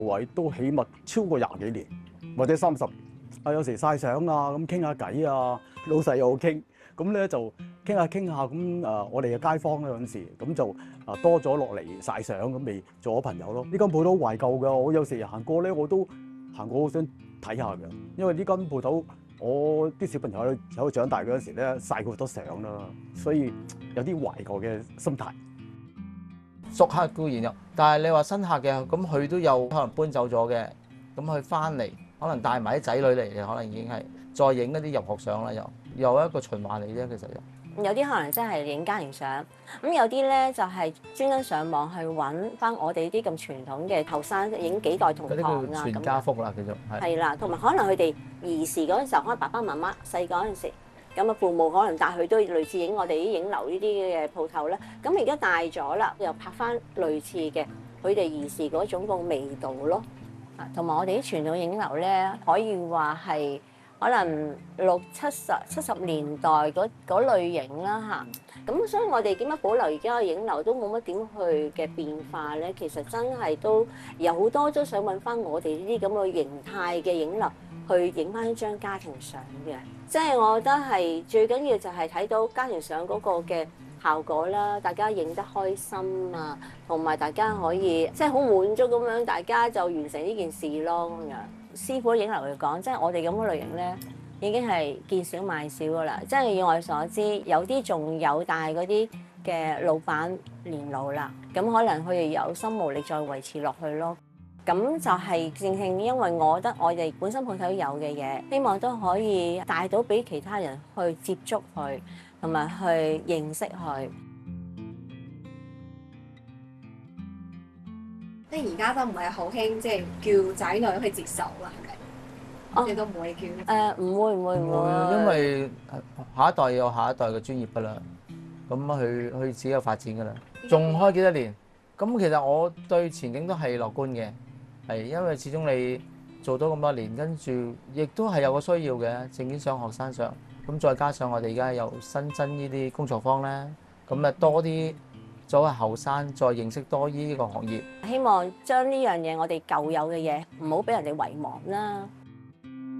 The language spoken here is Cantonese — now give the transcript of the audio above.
位都起碼超過20幾年或者30年。有時曬相啊，咁傾下偈啊，老細又好傾，咁咧就傾下咁我哋嘅街坊咧有陣時咁就多咗落嚟曬相，咁咪做咗朋友咯。呢間鋪頭懷舊㗎，我有時行過咧我都行過好想睇下㗎，因為呢間鋪頭我啲小朋友喺度長大嗰陣時咧曬過好多相啦，所以有啲懷舊嘅心態。 熟客固然有，但係你話新客嘅，咁佢都有可能搬走咗嘅，咁佢翻嚟可能帶埋啲仔女嚟嘅，可能已經係再影一啲入學相啦，又一個循環嚟啫，其實有啲可能真係影家庭相，咁有啲咧就係專登上網去揾翻我哋啲咁傳統嘅後生影幾代同嗰啲堂啊， 叫全家福啦，叫做係啦，同埋可能佢哋兒時嗰陣時候，可能爸爸媽媽細個嗰陣時，咁啊父母可能帶佢都類似影我哋啲影樓呢啲嘅鋪頭啦。咁而家大咗啦，又拍翻類似嘅佢哋兒時嗰種個味道咯。同埋我哋啲傳統影樓咧，可以話係可能60、70年代嗰類型啦嚇。咁所以我哋點解保留而家嘅影樓都冇乜點去嘅變化咧？其實真係都有好多都想揾翻我哋呢啲咁嘅形態嘅影樓去影翻一張家庭相嘅。即係我覺得係最緊要就係睇到家庭相嗰個嘅效果啦，大家影得開心啊，同埋大家可以即係好滿足咁樣，大家就完成呢件事咯咁樣。師傅影樓嚟講，即係我哋咁嘅類型咧，已經係見少買少噶啦。即係以我所知，有啲仲有，但係嗰啲嘅老闆年老啦，咁可能佢哋有心無力再維持落去咯。咁就係正正因為我覺得我哋本身鋪頭有嘅嘢，希望都可以帶到俾其他人去接觸佢，同埋去認識佢。 即係而家都唔係好興，即係叫仔女去接受啦，係咪？ 哦你都唔會叫？ 唔會， 因為下一代有下一代嘅專業㗎啦，咁佢自己有發展㗎啦，仲開幾多年？咁其實我對前景都係樂觀嘅，係因為始終你做到咁多年，跟住亦都係有個需要嘅，證件上、學生上，咁再加上我哋而家又新增呢啲工作坊咧，咁啊多啲作為後生再認識多呢個行業。 希望將呢樣嘢我哋舊有嘅嘢唔好俾人哋遺忘啦。